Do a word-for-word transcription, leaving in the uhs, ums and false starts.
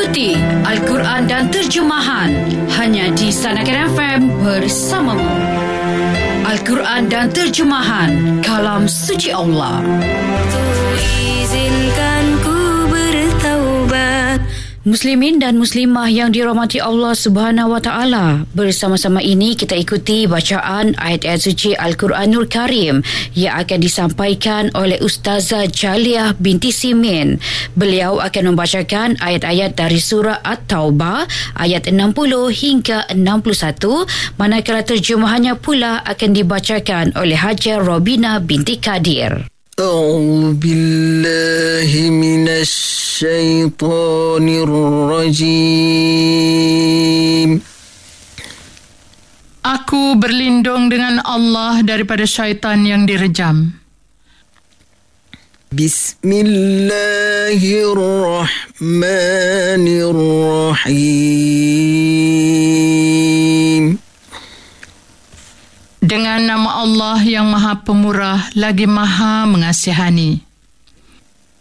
Ikuti Al-Quran dan terjemahan hanya di Sanakan F M bersamamu. Al-Quran dan terjemahan kalam suci Allah. Izinkan ku bertaubat. Muslimin dan muslimah yang dirahmati Allah Subhanahu Wa Taala, bersama-sama ini kita ikuti bacaan ayat-ayat suci Al-Quranul Karim yang akan disampaikan oleh Ustazah Jaliah binti Simin. Beliau akan membacakan ayat-ayat dari surah At-Taubah ayat enam puluh hingga enam puluh satu, manakala terjemahannya pula akan dibacakan oleh Hajar Robina binti Kadir. أعوذ بالله من الشيطان الرجيم. Aku berlindung dengan Allah daripada syaitan yang direjam. Bismillahirrahmanirrahim. Dengan nama Allah yang Maha Pemurah lagi Maha Mengasihani.